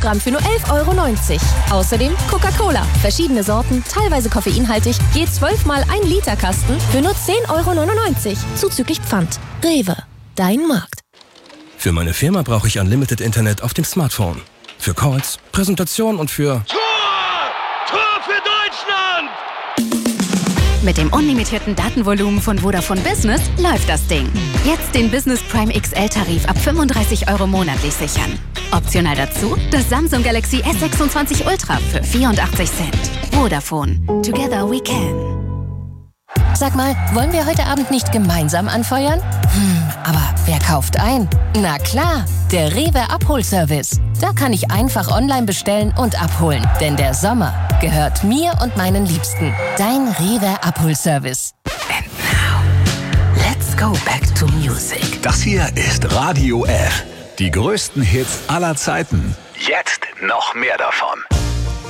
Kilogramm für nur 11,90 €. Außerdem Coca-Cola. Verschiedene Sorten, teilweise koffeinhaltig, je 12 mal 1 Liter Kasten für nur 10,99 €. Zuzüglich Pfand. Rewe. Dein Markt. Für meine Firma brauche ich Unlimited Internet auf dem Smartphone. Für Calls, Präsentation und für... Tor für Deutschland! Mit dem unlimitierten Datenvolumen von Vodafone Business läuft das Ding. Jetzt den Business Prime XL-Tarif ab 35 € monatlich sichern. Optional dazu das Samsung Galaxy S26 Ultra für 84 Cent. Vodafone. Together we can. Sag mal, wollen wir heute Abend nicht gemeinsam anfeuern? Aber wer kauft ein? Na klar, der Rewe Abholservice. Da kann ich einfach online bestellen und abholen. Denn der Sommer gehört mir und meinen Liebsten. Dein Rewe Abholservice. And now, let's go back to music. Das hier ist Radio F. Die größten Hits aller Zeiten. Jetzt noch mehr davon.